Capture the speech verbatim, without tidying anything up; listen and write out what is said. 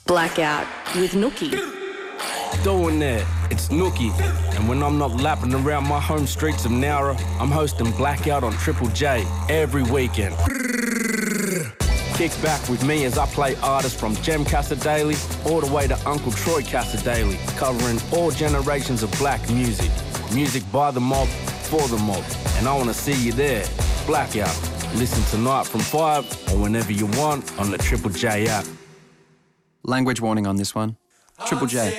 Blackout with Nookie. Doing that, it's Nookie. And when I'm not lapping around my home streets of Nowra, I'm hosting Blackout on Triple J every weekend. Kick back with me as I play artists from Jem Casadei all the way to Uncle Troy Casadei, covering all generations of black music. Music by the mob, for the mob. And I want to see you there. Blackout. Listen tonight from five or whenever you want on the Triple J app. Language warning on this one. Triple J.